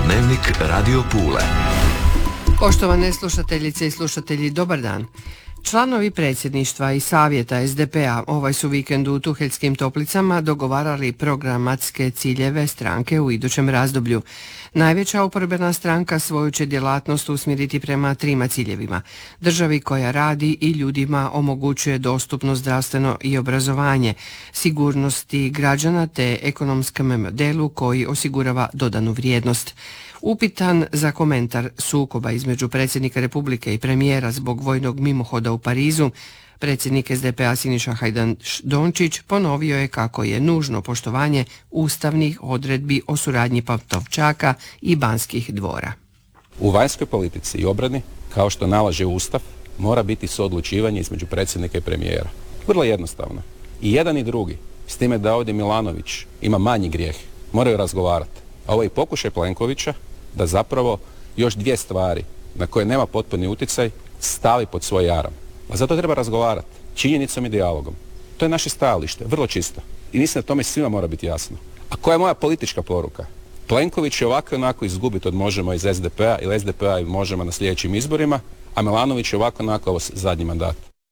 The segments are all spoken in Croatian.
Dnevnik Radio Pule. Poštovane slušateljice i slušatelji, dobar dan. Članovi predsjedništva i savjeta SDP-a ovaj su vikend u Tuheljskim Toplicama dogovarali programatske ciljeve stranke u idućem razdoblju. Najveća oporbena stranka svoju će djelatnost usmjeriti prema 3 ciljevima. Državi koja radi i ljudima omogućuje dostupno zdravstveno i obrazovanje, sigurnosti građana te ekonomskom modelu koji osigurava dodanu vrijednost. Upitan za komentar sukoba između predsjednika Republike i premijera zbog vojnog mimohoda u Parizu, predsjednik SDP-a Siniša Hajdaš-Dončić ponovio je kako je nužno poštovanje ustavnih odredbi o suradnji Pantovčaka i Banskih dvora. U vanjskoj politici i obrani, kao što nalaže Ustav, mora biti suodlučivanje između predsjednika i premijera. Vrlo jednostavno. I jedan i drugi, s time da ovdje Milanović ima manji grijeh, moraju razgovarati. A ovo je pokušaj Plenkovića da zapravo još 2 stvari na koje nema potpuni utjecaj stavi pod svoj jaram. A zato treba razgovarati činjenicom i dijalogom. To je naše stajalište, vrlo čisto. I mislim da tome svima mora biti jasno. A koja je moja politička poruka? Plenković će ovako i onako izgubiti od Možemo iz SDP-a ili SDP-a i Možemo na sljedećim izborima, a Milanović je ovako i onako ovo zadnji mandat.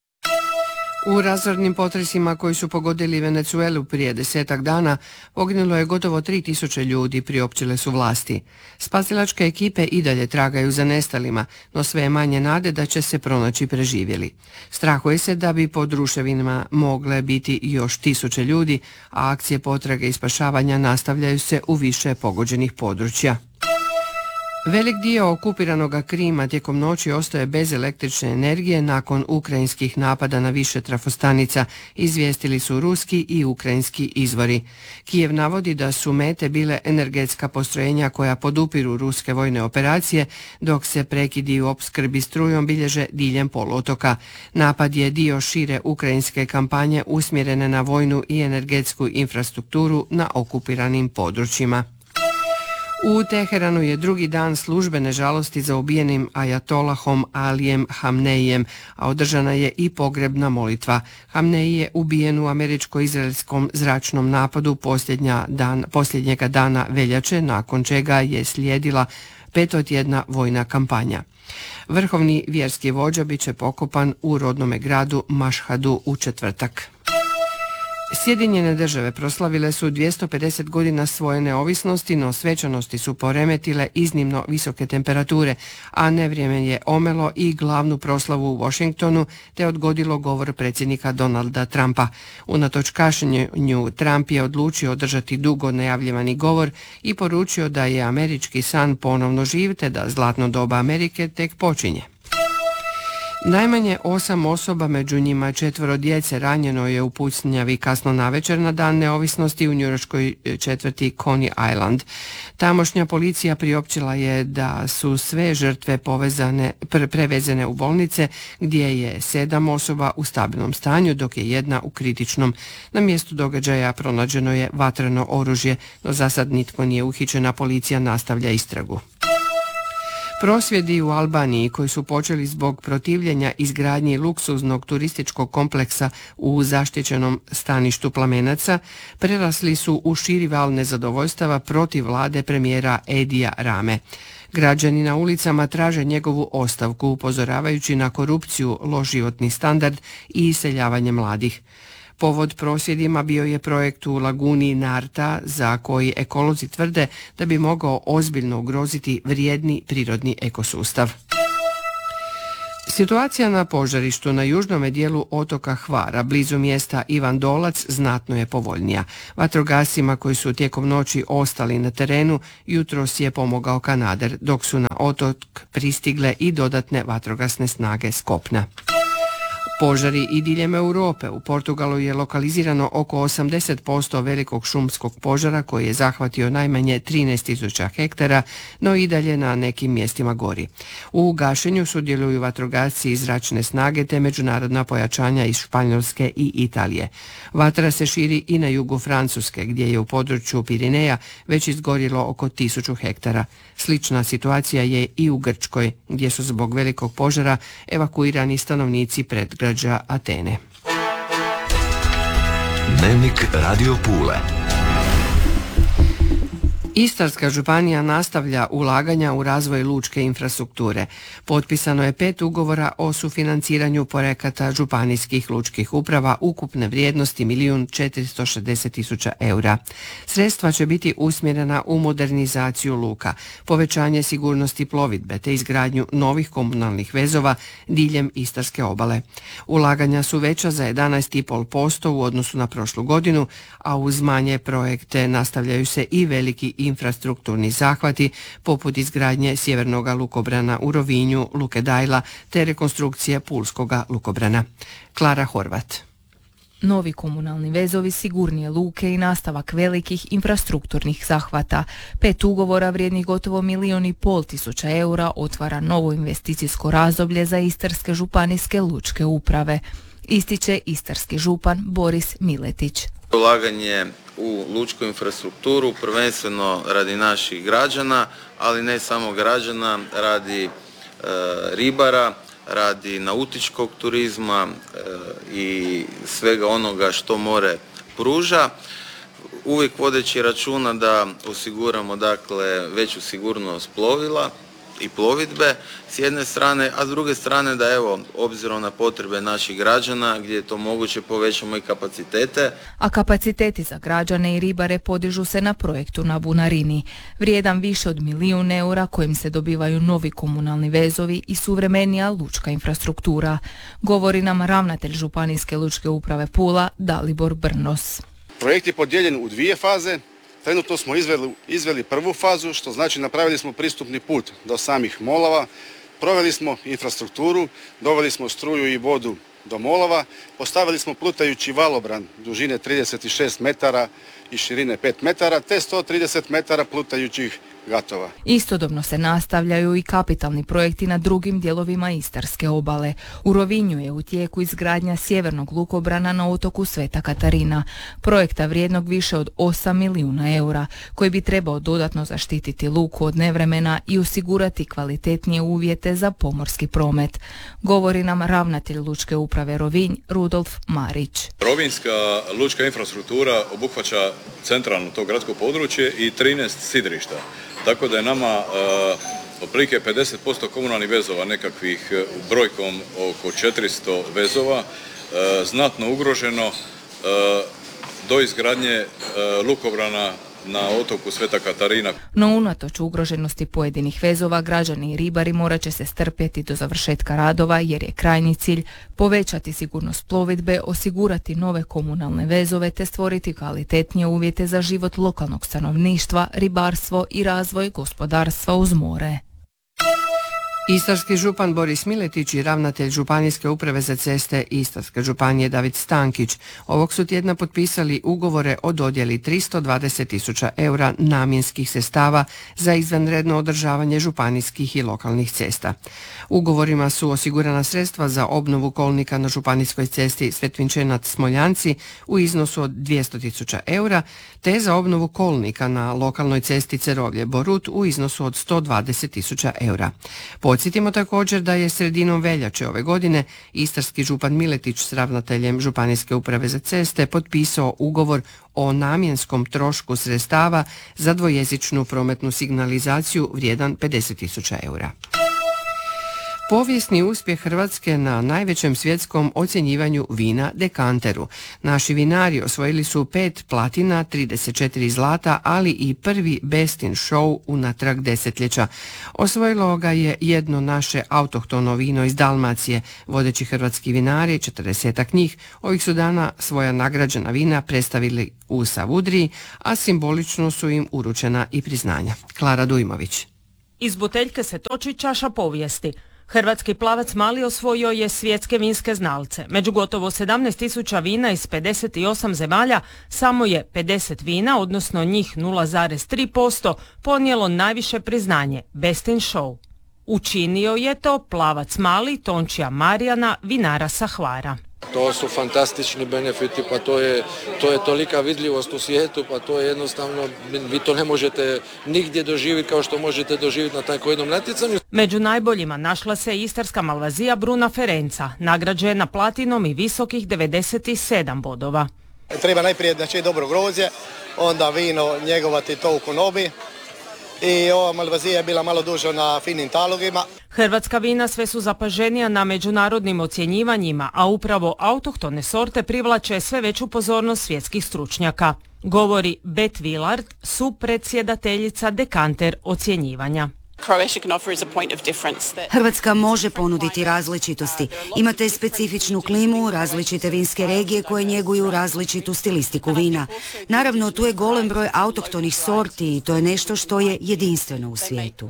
U razornim potresima koji su pogodili Venezuelu prije 10 dana poginulo je gotovo 3000 ljudi, priopćile su vlasti. Spasilačke ekipe i dalje tragaju za nestalima, no sve je manje nade da će se pronaći preživjeli. Strahuje se da bi pod ruševinama mogle biti još 1000 ljudi, a akcije potrage i spašavanja nastavljaju se u više pogođenih područja. Velik dio okupiranog Krima tijekom noći ostaje bez električne energije nakon ukrajinskih napada na više trafostanica, izvijestili su ruski i ukrajinski izvori. Kijev navodi da su mete bile energetska postrojenja koja podupiru ruske vojne operacije, dok se prekidi u opskrbi strujom bilježe diljem poluotoka. Napad je dio šire ukrajinske kampanje usmjerene na vojnu i energetsku infrastrukturu na okupiranim područjima. U Teheranu je drugi dan službene žalosti za ubijenim ajatolahom Alijem Hamneijem, a održana je i pogrebna molitva. Hamneij je ubijen u američko-izraelskom zračnom napadu posljednjega dana veljače, nakon čega je slijedila 5-tjedna vojna kampanja. Vrhovni vjerski vođa bit će pokopan u rodnome gradu Mašhadu u četvrtak. Sjedinjene države proslavile su 250 godina svoje neovisnosti, no svečanosti su poremetile iznimno visoke temperature, a nevrijeme je omelo i glavnu proslavu u Washingtonu te odgodilo govor predsjednika Donalda Trumpa. Unatoč kašnjenju, Trump je odlučio održati dugo najavljivani govor i poručio da je američki san ponovno živ te da zlatno doba Amerike tek počinje. Najmanje 8 osoba, među njima 4 djece, ranjeno je u pucnjavi kasno navečer na dan neovisnosti u njujorškoj četvrti Coney Island. Tamošnja policija priopćila je da su sve žrtve prevezene u bolnice, gdje je 7 osoba u stabilnom stanju, dok je 1 u kritičnom. Na mjestu događaja pronađeno je vatreno oružje, no za sad nitko nije uhićen, a policija nastavlja istragu. Prosvjedi u Albaniji, koji su počeli zbog protivljenja izgradnji luksuznog turističkog kompleksa u zaštićenom staništu Plamenaca, prerasli su u širi val nezadovoljstava protiv vlade premijera Edija Rame. Građani na ulicama traže njegovu ostavku, upozoravajući na korupciju, loš životni standard i iseljavanje mladih. Povod prosvjedima bio je projekt u laguni Narta, za koji ekolozi tvrde da bi mogao ozbiljno ugroziti vrijedni prirodni ekosustav. Situacija na požarištu na južnom dijelu otoka Hvara, blizu mjesta Ivan Dolac, znatno je povoljnija. Vatrogascima koji su tijekom noći ostali na terenu jutros je pomogao kanader, dok su na otok pristigle i dodatne vatrogasne snage s kopna. Požari i diljem Europe. U Portugalu je lokalizirano oko 80% velikog šumskog požara koji je zahvatio najmanje 13.000 hektara, no i dalje na nekim mjestima gori. U gašenju sudjeluju vatrogasci i zračne snage te međunarodna pojačanja iz Španjolske i Italije. Vatra se širi i na jugu Francuske, gdje je u području Pirineja već izgorilo oko 1000 hektara. Slična situacija je i u Grčkoj, gdje su zbog velikog požara evakuirani stanovnici predgrađa Atene. Dnevnik Radio Pule. Istarska županija nastavlja ulaganja u razvoj lučke infrastrukture. Potpisano je 5 ugovora o sufinanciranju projekata županijskih lučkih uprava ukupne vrijednosti 1.460.000 eura. Sredstva će biti usmjerena u modernizaciju luka, povećanje sigurnosti plovidbe te izgradnju novih komunalnih vezova diljem Istarske obale. Ulaganja su veća za 11,5% u odnosu na prošlu godinu, a uz manje projekte nastavljaju se i veliki infrastrukturni zahvati poput izgradnje sjevernog lukobrana u Rovinju, Luke Dajla te rekonstrukcije Pulskoga lukobrana. Klara Horvat. Novi komunalni vezovi, sigurnije luke i nastavak velikih infrastrukturnih zahvata. 5 ugovora vrijednih gotovo 1.500.000 eura otvara novo investicijsko razdoblje za Istarske županijske lučke uprave. Ističe istarski župan Boris Miletić. Ulaganje u lučku infrastrukturu prvenstveno radi naših građana, ali ne samo građana, radi ribara, radi nautičkog turizma i svega onoga što more pruža. Uvijek vodeći računa da osiguramo dakle veću sigurnost plovila i plovidbe s jedne strane, a s druge strane da evo, obzirom na potrebe naših građana gdje je to moguće povećamo i kapacitete. A kapaciteti za građane i ribare podižu se na projektu na Bunarini, vrijedan više od 1.000.000 eura kojim se dobivaju novi komunalni vezovi i suvremenija lučka infrastruktura. Govori nam ravnatelj Županijske lučke uprave Pula Dalibor Brnos. Projekt je podijeljen u 2 faze. Trenutno smo izveli prvu fazu, što znači napravili smo pristupni put do samih molova, proveli smo infrastrukturu, doveli smo struju i vodu do molova, postavili smo plutajući valobran dužine 36 metara i širine 5 metara, te 130 metara plutajućih gatova. Istodobno se nastavljaju i kapitalni projekti na drugim dijelovima Istarske obale. U Rovinju je u tijeku izgradnja sjevernog lukobrana na otoku Sveta Katarina, projekta vrijednog više od 8 milijuna eura, koji bi trebao dodatno zaštititi luku od nevremena i osigurati kvalitetnije uvjete za pomorski promet. Govori nam ravnatelj lučke uprave Rovinj Rudolf Marić. Rovinjska lučka infrastruktura obuhvaća centralno to gradsko područje i 13 sidrišta. Tako da je nama otprilike 50% komunalnih vezova, nekakvih brojkom oko 400 vezova, znatno ugroženo do izgradnje lukobrana na otoku Sveta Katarina. No unatoč ugroženosti pojedinih vezova, građani i ribari morat će se strpjeti do završetka radova jer je krajnji cilj povećati sigurnost plovidbe, osigurati nove komunalne vezove te stvoriti kvalitetnije uvjete za život lokalnog stanovništva, ribarstvo i razvoj gospodarstva uz more. Istarski župan Boris Miletić i ravnatelj Županijske uprave za ceste Istarske županije David Stankić ovog su tjedna potpisali ugovore o dodjeli 320.000 eura namjenskih sredstava za izvanredno održavanje županijskih i lokalnih cesta. Ugovorima su osigurana sredstva za obnovu kolnika na županijskoj cesti Svetvinčenac-Smoljanci u iznosu od 200.000 eura, te za obnovu kolnika na lokalnoj cesti Cerovlje-Borut u iznosu od 120.000 eura. Podsjetimo također da je sredinom veljače ove godine istarski župan Miletić s ravnateljem Županijske uprave za ceste potpisao ugovor o namjenskom trošku sredstava za dvojezičnu prometnu signalizaciju vrijedan 50.000 eura. Povijesni uspjeh Hrvatske na najvećem svjetskom ocjenjivanju vina Dekanteru. Naši vinari osvojili su 5 platina, 34 zlata, ali i prvi Best in Show unatrag desetljeća. Osvojilo ga je jedno naše autohtono vino iz Dalmacije. Vodeći hrvatski vinari, 40-ak njih, ovih su dana svoja nagrađena vina predstavili u Savudriji, a simbolično su im uručena i priznanja. Klara Dujmović. Iz buteljke se toči čaša povijesti. Hrvatski plavac Mali osvojio je svjetske vinske znalce. Među gotovo 17.000 vina iz 58 zemalja samo je 50 vina, odnosno njih 0,3%, ponijelo najviše priznanje, Best in Show. Učinio je to plavac Mali Tončija Marijana, vinara sa Hvara. To su fantastični benefiti, pa to je tolika vidljivost u svijetu, pa to je jednostavno, vi to ne možete nigdje doživjeti kao što možete doživjeti na tako jednom natjecanju. Među najboljima našla se istarska Malvazija Bruna Ferenca, nagrađena platinom i visokih 97 bodova. Treba najprije znači dobro grožđe, onda vino njegovati to u konobi. I ova Malvazija je bila malo duže na finim talogima. Hrvatska vina sve su zapaženija na međunarodnim ocjenjivanjima, a upravo autohtone sorte privlače sve veću pozornost svjetskih stručnjaka. Govori Bet Willard, supredsjedateljica Dekanter ocjenjivanja. Hrvatska može ponuditi različitosti. Imate specifičnu klimu, različite vinske regije koje njeguju različitu stilistiku vina. Naravno, tu je golem broj autohtonih sorti i to je nešto što je jedinstveno u svijetu.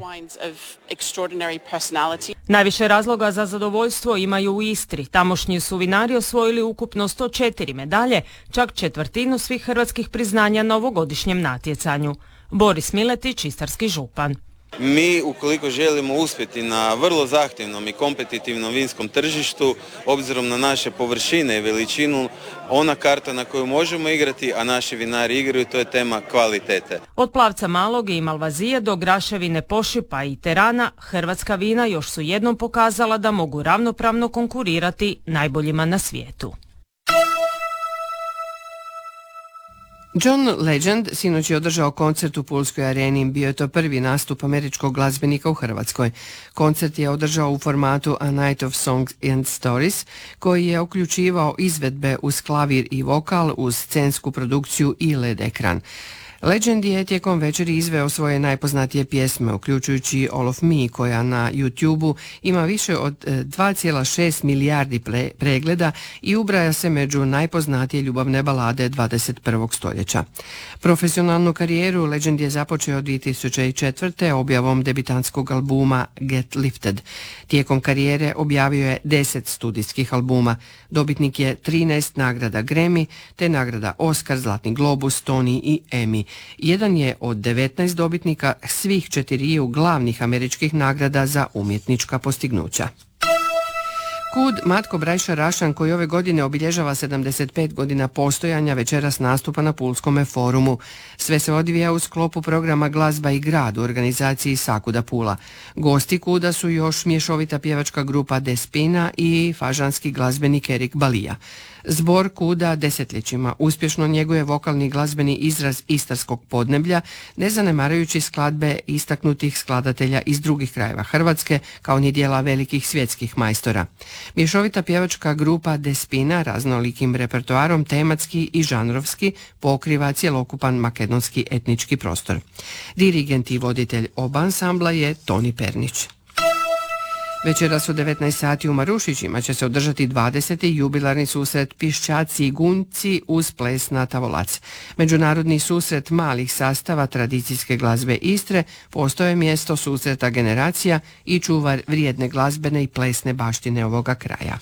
Najviše razloga za zadovoljstvo imaju u Istri. Tamošnji su vinari osvojili ukupno 104 medalje, čak četvrtinu svih hrvatskih priznanja na ovogodišnjem natjecanju. Boris Miletić, istarski župan. Mi, ukoliko želimo uspjeti na vrlo zahtjevnom i kompetitivnom vinskom tržištu, obzirom na naše površine i veličinu, ona karta na koju možemo igrati, a naši vinari igraju, to je tema kvalitete. Od Plavca Malog i Malvazije do Graševine Pošipa i Terana, hrvatska vina još su jednom pokazala da mogu ravnopravno konkurirati najboljima na svijetu. John Legend sinoć je održao koncert u Pulskoj areni. Bio je to prvi nastup američkog glazbenika u Hrvatskoj. Koncert je održao u formatu A Night of Songs and Stories, koji je uključivao izvedbe uz klavir i vokal, uz scensku produkciju i LED ekran. Legend je tijekom večeri izveo svoje najpoznatije pjesme, uključujući All of Me, koja na YouTubeu ima više od 2,6 milijardi pregleda i ubraja se među najpoznatije ljubavne balade 21. stoljeća. Profesionalnu karijeru Legend je započeo 2004. objavom debitanskog albuma Get Lifted. Tijekom karijere objavio je 10 studijskih albuma. Dobitnik je 13 nagrada Grammy, te nagrada Oscar, Zlatni globus, Tony i Emmy. Jedan je od 19 dobitnika svih 4 glavnih američkih nagrada za umjetnička postignuća. Kud Matko Brajša Rašan, koji ove godine obilježava 75 godina postojanja, večeras nastupa na Pulskome forumu. Sve se odvija u sklopu programa Glazba i grad u organizaciji Sakuda Pula. Gosti Kuda su još mješovita pjevačka grupa Despina i fažanski glazbenik Erik Balija. Zbor Kuda desetljećima uspješno njeguje vokalni glazbeni izraz istarskog podneblja, ne zanemarujući skladbe istaknutih skladatelja iz drugih krajeva Hrvatske, kao ni dijela velikih svjetskih majstora. Mješovita pjevačka grupa Despina raznolikim repertoarom tematski i žanrovski pokriva cjelokupan makedonski etnički prostor. Dirigent i voditelj oba ansambla je Toni Pernić. Večeras u 19 sati u Marušićima će se održati 20. jubilarni susret Pišćaci i Gunjci uz ples na Tavolac. Međunarodni susret malih sastava tradicijske glazbe Istre postoje mjesto susreta generacija i čuvar vrijedne glazbene i plesne baštine ovoga kraja.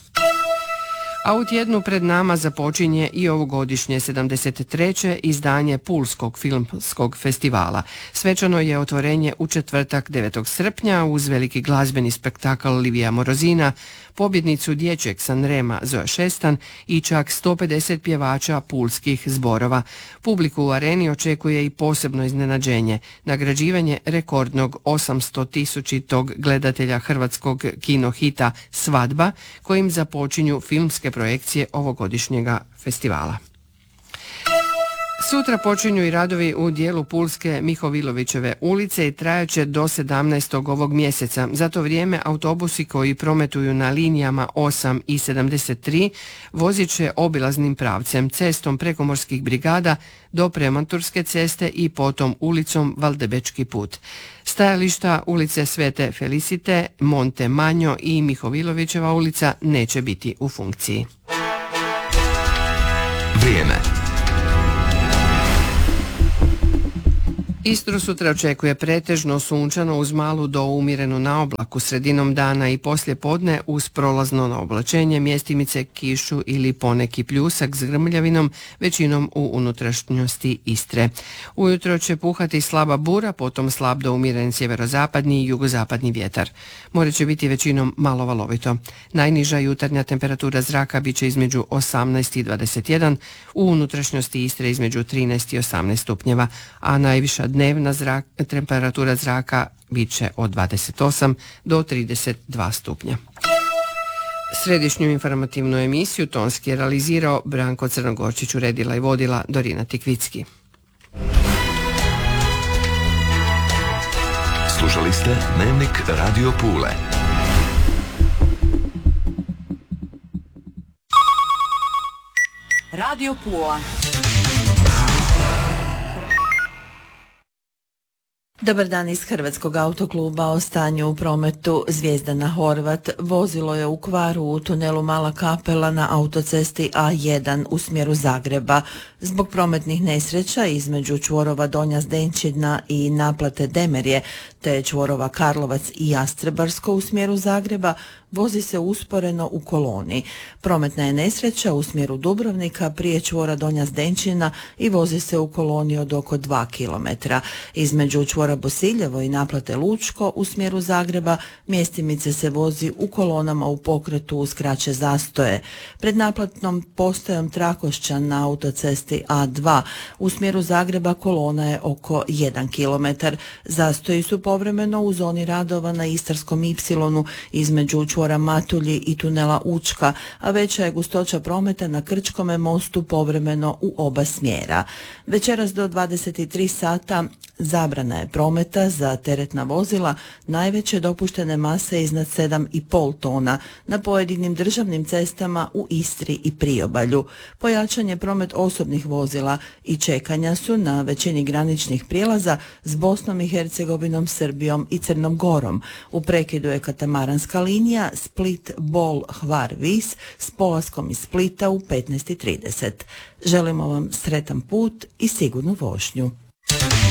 A u tjednu pred nama započinje i ovogodišnje 73. izdanje Pulskog filmskog festivala. Svečano je otvorenje u četvrtak 9. srpnja uz veliki glazbeni spektakl Livija Morozina, pobjednicu dječjeg Sanrema Zoja Šestan i čak 150 pjevača pulskih zborova. Publiku u areni očekuje i posebno iznenađenje, nagrađivanje rekordnog 800.000 gledatelja hrvatskog kinohita Svadba, kojim započinju filmske projekcije ovogodišnjega festivala. Sutra počinju i radovi u dijelu Pulske Mihovilovićeve ulice i trajaće do 17. ovog mjeseca. Za to vrijeme autobusi koji prometuju na linijama 8 i 73 vozit će obilaznim pravcem, cestom prekomorskih brigada do Premanturske ceste i potom ulicom Valdebečki put. Stajališta ulice Svete Felicite, Monte Manjo i Mihovilovićeva ulica neće biti u funkciji. Vrijeme. Istru sutra očekuje pretežno sunčano uz malu do umjerenu na oblaku, sredinom dana i poslije podne uz prolazno na oblačenje, mjestimice kišu ili poneki pljusak s grmljavinom, većinom u unutrašnjosti Istre. Ujutro će puhati slaba bura, potom slab do umjeren sjeverozapadni i jugozapadni vjetar. More će biti većinom malo valovito. Najniža jutarnja temperatura zraka bit će između 18 i 21, u unutrašnjosti Istre između 13 i 18 stupnjeva, a najviša dnevna temperatura zraka bit će od 28 do 32 stupnja. Središnju informativnu emisiju tonski je realizirao Branko Crnogorčić, uredila i vodila Dorina Tikvicki. Slušali ste Dnevnik Radio Pule. Radio Pula. Dobar dan iz Hrvatskog autokluba. O stanju u prometu. Zvijezdana Horvat vozilo je u kvaru u tunelu Mala Kapela na autocesti A1 u smjeru Zagreba. Zbog prometnih nesreća između čvorova Donja Zdenčina i naplate Demerje te čvorova Karlovac i Jastrebarsko u smjeru Zagreba vozi se usporeno u koloni. Prometna je nesreća u smjeru Dubrovnika prije čvora Donja Zdenčina i vozi se u koloni od oko 2 km. Između čvora Bosiljevo i naplate Lučko u smjeru Zagreba mjestimice se vozi u kolonama u pokretu uz kraće zastoje. Pred naplatnom postajom Trakošćan na autocesti A2 u smjeru Zagreba kolona je oko 1 km. Zastoji su povremeno u zoni radova na Istarskom Y između čvora Matulji i tunela Učka, a veća je gustoća prometa na Krčkome mostu povremeno u oba smjera. Večeras do 23 sata zabrana je prometa za teretna vozila najveće dopuštene mase iznad 7,5 tona na pojedinim državnim cestama u Istri i Priobalju. Pojačan je promet osobnih vozila i čekanja su na većini graničnih prijelaza s Bosnom i Hercegovinom, Srbijom i Crnom Gorom. U prekidu je katamaranska linija Split-Bol-Hvar-Vis s polaskom iz Splita u 15:30. Želimo vam sretan put i sigurnu vožnju.